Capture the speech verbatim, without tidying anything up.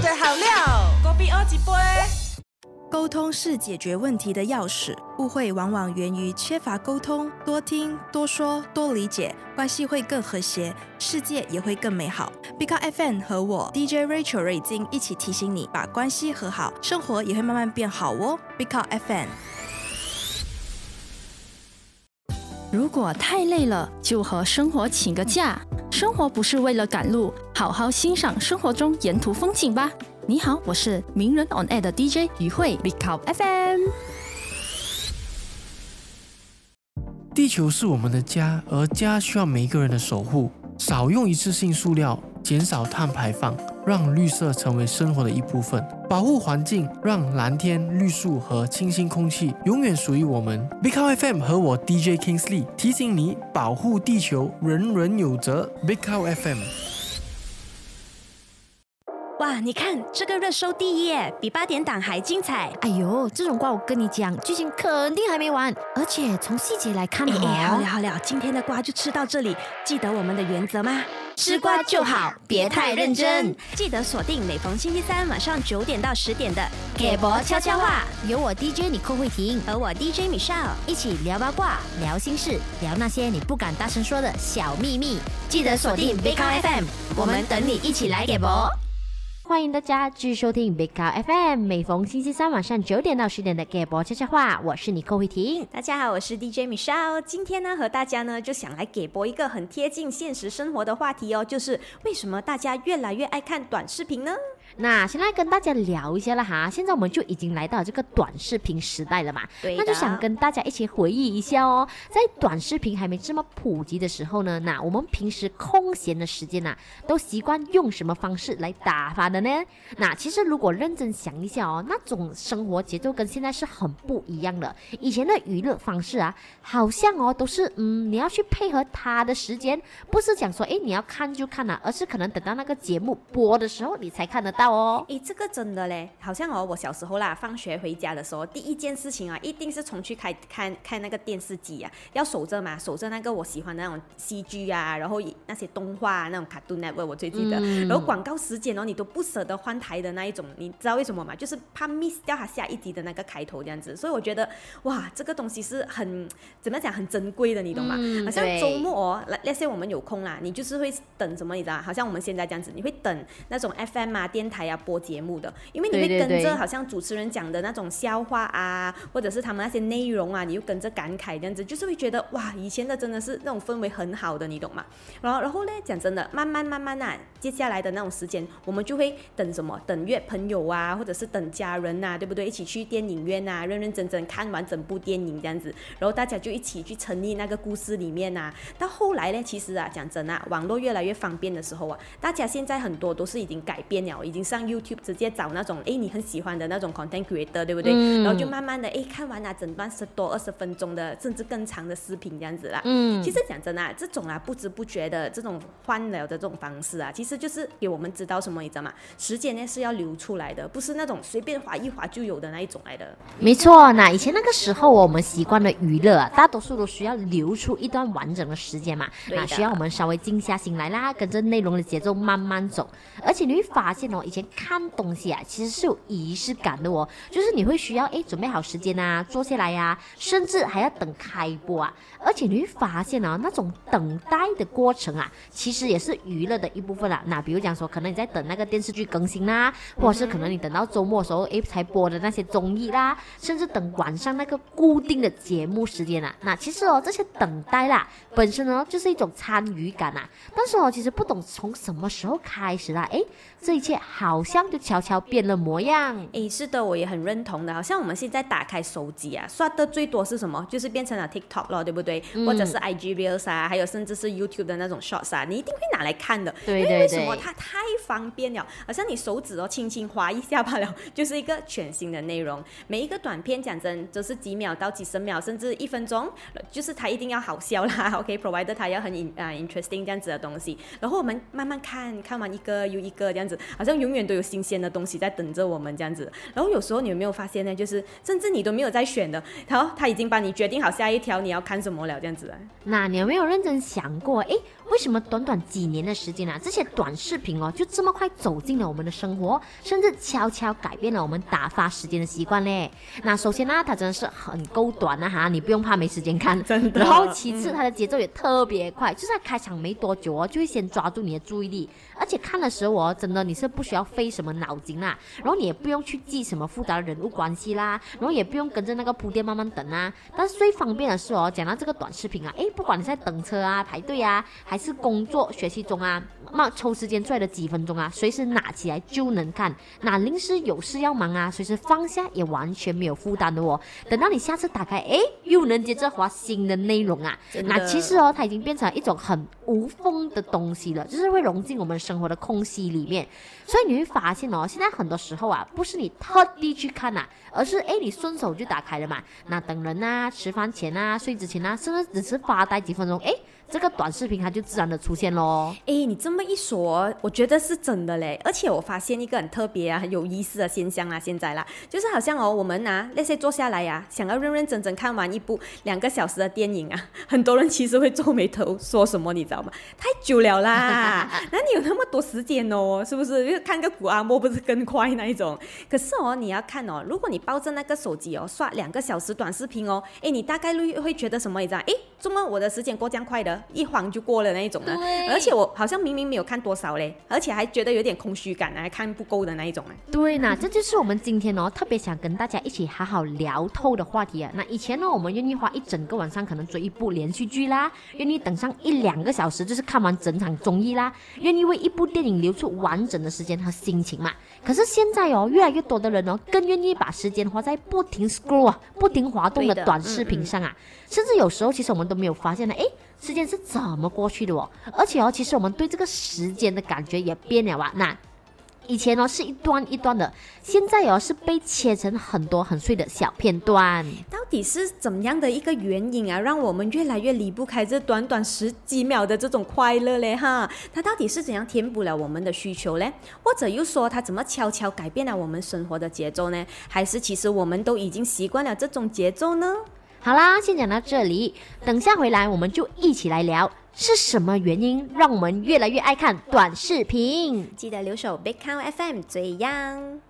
的好料， 隔壁二几杯。 沟通是解决问题的钥匙，误会往往源于缺乏沟通。多听、多说、多理解，关系会更和谐，世界也会更美好。Big Up F M 和我 D J Rachel 瑞金一起提醒你，把关系和好，生活也会慢慢变好哦。Big Up F M。 如果太累了，就和生活请个假。生活不是为了赶路，好好欣赏生活中沿途风景吧。你好，我是名人 on air 的 D J 于慧 Big Up F M。 地球是我们的家，而家需要每一个人的守护。少用一次性塑料，减少碳排放，让绿色成为生活的一部分。保护环境，让蓝天、绿树和清新空气永远属于我们。Big Up F M 和我 D J Kingsley 提醒你，保护地球，人人有责。Big Up F M。 哇，你看这个热搜第一耶，比八点档还精彩。 哎呦，这种瓜我跟你讲，剧情肯定还没完，而且从细节来看哦。 哎，好了好了，今天的瓜就吃到这里，记得我们的原则吗？ 吃瓜就好，别太认真。 记得锁定每逢星期三晚上九点到十点的给博悄悄话，有我 D J 你寇慧婷和我 D J Michelle 一起聊八卦、聊心事、聊那些你不敢大声说的小秘密。记得锁定 Big Up F M， 我们等你一起来给博。欢迎大家继续收听 Big Up F M， 每逢星期三晚上九点到十点的给博悄悄话，我是你寇慧婷。 大家好，我是 D J Michelle。今天呢，和大家呢就想来给博一个很贴近现实生活的话题哦，就是为什么大家越来越爱看短视频呢？ 那先来跟大家聊一下了哈，现在我们就已经来到这个短视频时代了嘛，那就想跟大家一起回忆一下哦，在短视频还没这么普及的时候呢，那我们平时空闲的时间啊，都习惯用什么方式来打发的呢？那其实如果认真想一下哦，那种生活节奏跟现在是很不一样的。以前的娱乐方式啊，好像哦都是嗯你要去配合他的时间，不是讲说诶你要看就看啊，而是可能等到那个节目播的时候你才看得到哦。 诶，这个真的嘞，好像哦我小时候啦，放学回家的时候，第一件事情啊，一定是冲去开看看那个电视机啊，要守着嘛，守着那个我喜欢的那种戏剧啊，然后那些动画啊，那种 Cartoon Network 我最记得，嗯、然后广告时间哦，你都不舍得换台的那一种，你知道为什么吗？就是怕 miss 掉它下一集的那个开头这样子，所以我觉得哇，这个东西是很怎么讲很珍贵的，你懂吗？嗯、好像周末哦，那些我们有空啦，你就是会等什么，你知道？好像我们现在这样子，你会等那种 F M 啊、电台啊播节目的，因为你会跟着好像主持人讲的那种笑话啊，或者是他们那些内容啊，你又跟着感慨这样子，就是会觉得哇，以前的真的是那种氛围很好的，你懂吗？然后然后呢，讲真的，慢慢慢慢啊，接下来的那种时间，我们就会等什么？等约朋友啊，或者是等家人啊，对不对？一起去电影院啊，认认真真看完整部电影这样子，然后大家就一起去沉溺那个故事里面啊。到后来呢，其实啊，讲真啊，网络越来越方便的时候啊，大家现在很多都是已经改变了，已经上 YouTube 直接找那种哎你很喜欢的那种 content creator， 对不对？嗯、然后就慢慢的哎看完了整段十多二十分钟的，甚至更长的视频这样子啦。嗯，其实讲真啊，这种啊不知不觉的这种欢聊的这种方式啊，其实就是给我们知道什么，你知道吗？时间呢是要留出来的，不是那种随便滑一滑就有的那一种来的。 没错，那以前那个时候我们习惯的娱乐啊，大多数都需要留出一段完整的时间嘛，那需要我们稍微静下心来啦，跟着内容的节奏慢慢走。而且你会发现哦，以前看东西啊，其实是有仪式感的哦，就是你会需要哎准备好时间啊，坐下来呀、啊，甚至还要等开播啊。而且你会发现啊，那种等待的过程啊，其实也是娱乐的一部分啦。那比如讲说，可能你在等那个电视剧更新啦，或者是可能你等到周末的时候哎才播的那些综艺啦，甚至等晚上那个固定的节目时间啊。那其实哦，这些等待啦，本身呢就是一种参与感啊。但是哦，其实不懂从什么时候开始啦，哎，这一切好像就悄悄变了模样。 哎，是的，我也很认同的。好像我们现在打开手机啊，刷的最多是什么？就是变成了 TikTok 了，对不对？嗯、或者是 I G Reels 啊，还有甚至是 YouTube 的那种 Shorts 啊，你一定会拿来看的。 对对对。 因为为什么它太方便了？好像你手指哦轻轻滑一下罢了，就是一个全新的内容。每一个短片讲真，就是几秒到几十秒，甚至一分钟，就是它一定要好笑啦。OK，provider、okay, 它要很 in, uh, interesting 这样子的东西。然后我们慢慢看，看完一个又一个这样子，好像永永远都有新鲜的东西在等着我们这样子。然后有时候你有没有发现呢，就是甚至你都没有在选的，然后他已经帮你决定好下一条你要看什么了这样子啊。 那你有没有认真想过，诶，为什么短短几年的时间啊，这些短视频哦就这么快走进了我们的生活，甚至悄悄改变了我们打发时间的习惯嘞？那首先呢，它真的是很够短啊哈，你不用怕没时间看， 真的。 然后其次，它的节奏也特别快，就是它开场没多久哦，就会先抓住你的注意力，而且看的时候哦，真的你是不需要费什么脑筋啦，然后你也不用去记什么复杂的人物关系啦，然后也不用跟着那个铺垫慢慢等啊。但是最方便的是哦，讲到这个短视频啊，诶，不管你在等车啊、排队啊，还是工作学习中啊，那抽时间出来的几分钟啊，随时拿起来就能看。那临时有事要忙啊，随时放下也完全没有负担的哦。等到你下次打开，诶，又能接着滑新的内容啊。那其实哦，它已经变成一种很无缝的东西了，就是会融进我们生活的空隙里面。所以你会发现哦，现在很多时候啊，不是你特地去看啊，而是诶你顺手就打开了嘛。那等人啊、吃饭前啊、睡之前啊，甚至只是发呆几分钟，诶。这个短视频它就自然的出现咯。 哎，你这么一说，我觉得是真的嘞。而且我发现一个很特别啊、很有意思的现象啦，现在啦，就是好像哦，我们啊那些坐下来呀、啊，想要认认真真看完一部两个小时的电影啊，很多人其实会皱眉头，说什么你知道吗？太久了啦，哪里有那么多时间哦？是不是？因为看个古阿莫不是更快那一种？可是哦，你要看哦，如果你抱着那个手机哦，刷两个小时短视频哦，哎，你大概率会觉得什么？你知道？哎，怎么我的时间过这样快的？一晃就过了那一种啊，而且我好像明明没有看多少嘞，而且还觉得有点空虚感啊，还看不够的那一种啊。 对呢，这就是我们今天哦特别想跟大家一起好好聊透的话题啊。那以前呢，我们愿意花一整个晚上可能追一部连续剧啦，愿意等上一两个小时就是看完整场综艺啦，愿意为一部电影留出完整的时间和心情嘛。可是现在哦，越来越多的人哦，更愿意把时间花在不停 scroll 啊、不停滑动的短视频上啊，嗯嗯甚至有时候其实我们都没有发现呢，诶，时间是怎么过去的哦？而且哦，其实我们对这个时间的感觉也变了啊。那以前哦是一段一段的，现在哦是被切成很多很碎的小片段。 到底是怎样的一个原因啊，让我们越来越离不开这短短十几秒的这种快乐嘞哈？它到底是怎样填补了我们的需求嘞？或者又说它怎么悄悄改变了我们生活的节奏呢？还是其实我们都已经习惯了这种节奏呢？ 好啦，先讲到这里，等下回来我们就一起来聊是什么原因让我们越来越爱看短视频。 记得留守 Big Count F M 最样。